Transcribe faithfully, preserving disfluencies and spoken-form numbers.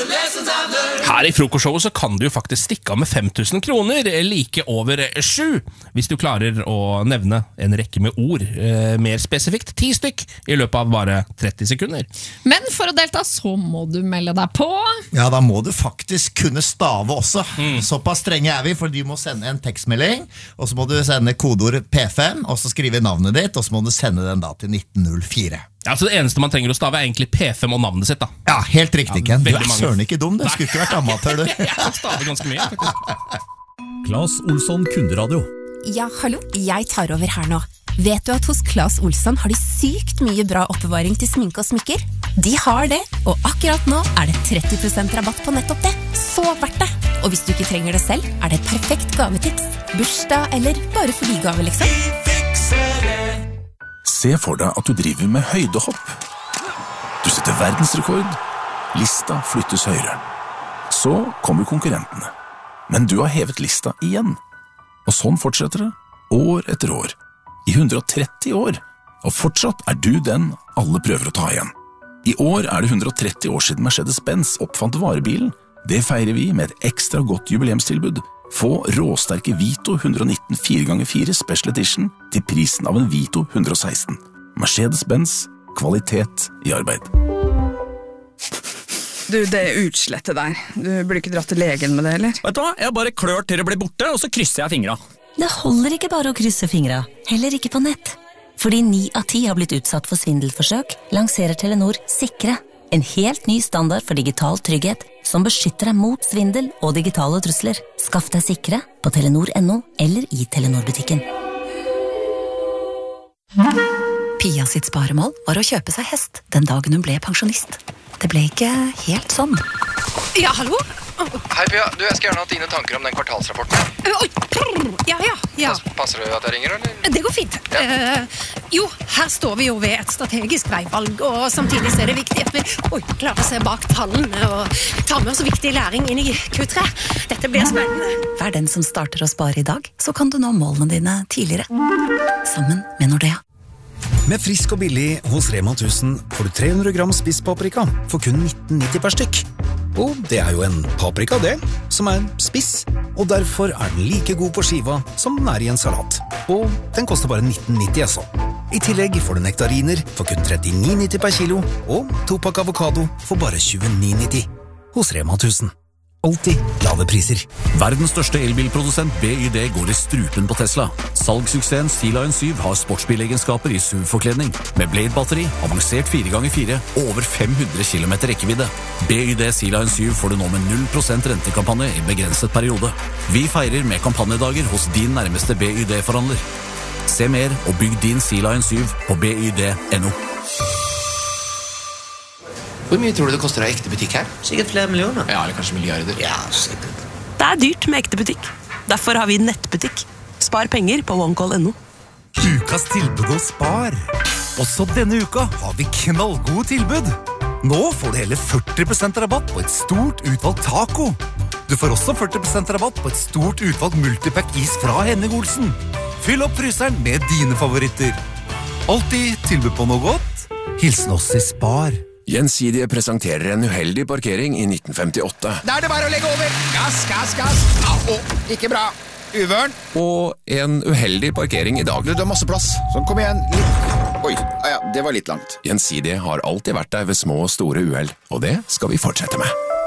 Her i frokostshowet så kan du jo faktisk stikke av med fem tusen kroner, like over sju, hvis du klarer å nevne en rekke med ord, eh, mer spesifikt ti stykk, i løpet av bare tretti sekunder. Men for å delta så må du melde deg på. Ja, da må du faktisk kunne stave også. Mm. Såpass strenge er vi, for du må sende en tekstmelding, og så må du sende kodeord P fem, og så skrive navnet ditt, og så må du sende den da til nitten null fire. Ja, så det eneste man trenger å stave er egentlig P fem og navnet sitt da. Ja, helt riktig, ja, Ken. Du er søren ikke dum, du skulle ikke vært amatør, du. Jeg staver ganske mye, faktisk. Claes Olsson Kunderadio. Ja, hallo, jeg tar over her nå. Vet du at hos Claes Olsson har de sykt mye bra oppbevaring til sminke og smykker? De har det, og akkurat nå er det tretti prosent rabatt på nettopp det. Så verdt det! Og hvis du ikke trenger det selv, er det et perfekt gavetips. Bursdag eller bare fordi-gave, liksom. Vi fikser det! Se for deg at du driver med høydehopp. Du setter verdensrekord. Lista flyttes høyere. Så kommer konkurrentene. Men du har hevet lista igjen. Og sånn fortsetter det, år etter år. I hundre og tretti år. Og fortsatt er du den alle prøver å ta igjen. I år er det hundre og tretti år siden Mercedes-Benz oppfant varebilen. Det feirer vi med et ekstra godt jubileumstilbud. Få råsterke Vito hundre og nitten fire ganger fire Special Edition til prisen av en Vito hundre og seksten. Mercedes-Benz, kvalitet i arbeid. Du, det utslettet der. Du burde ikke dratt til legen med det, eller? Vet du hva? Jeg bare klør til det blir borte, og så krysser jeg fingra. Det holder ikke bare å krysse fingra, heller ikke på nett. Fordi ni av ti har blitt utsatt for svindelforsøk, lanserer Telenor Sikre. En helt ny standard for digital trygghet som beskytter deg mot svindel og digitale trusler. Skaff deg Sikre på telenor punktum no eller i Telenor-butikken. Pia sitt sparemål var å kjøpe seg hest den dagen hun ble pensjonist. Det ble ikke helt sånn. Ja, hallo? Hei Pia, du, jeg skal gjøre noe dine tanker om den kvartalsrapporten. Oi, ja, ja, ja. Passer det at jeg ringer, eller? Det går fint. Ja. Uh, jo, her står vi jo ved et strategisk veivalg, og samtidig er det viktig at vi oi, klarer å se bak tallene og ta med oss viktig læring inn i Q tre. Dette blir spennende. Vær den som starter å spare i dag, så kan du nå målene dine tidligere. Sammen med Nordea. Med frisk og billig hos Rema tusen får du tre hundre gram spisspaprika for kun nitten nitti per stykk. Og det er jo en paprika det, som er spiss, og derfor er den like god på skiva som den er i en salat. Og den koster bare nitten nitti altså. I tillegg får du nektariner for kun trettini nitti per kilo, og to pakk avokado for bare tjueni nitti. Hos Rema tusen. Alltid lave priser. Verdens største elbilprodusent B Y D går i strupen på Tesla. Salgssuksessen Sea Lion syv har sportsbilegenskaper i S U V-forkledning, med Blade-batteri, avansert fire ganger fire og over fem hundre kilometer rekkevidde. B Y D Sea Lion syv får du nå med null prosent rentekampanje i begrenset periode. Vi feirer med kampanjedager hos din nærmeste B Y D-forhandler. Se mer og bygg din Sea Lion syv på B Y D punktum no. Hvor mye tror du det koster å ha ekte butikk her? Sikkert flere millioner. Ja, eller kanskje milliarder. Ja, sikkert. Det er dyrt med ekte butikk. Derfor har vi nettbutikk. Spar penger på OneCall punktum no. Ukas tilbud hos Spar. Også denne uka har vi knallgode tilbud. Nå får du hele førti prosent rabatt på et stort utvalg taco. Du får også førti prosent rabatt på et stort utvalg multipack is fra Henning Olsen. Fyll opp fryseren med dine favoritter. Alltid tilbud på noe godt. Hilsen oss i Spar. Gjensidige presenterer en uheldig parkering i nitten femtiåtte. Da er det bare å legge over. Gass, gass, gass. Au, ikke bra. Uvørn. Og en uheldig parkering i dag. Du, du har masse plass. Så kom igjen. Litt. Oi, ah, ja, det var litt langt. Gjensidige har alltid vært der ved små og store uheld, og det skal vi fortsette med.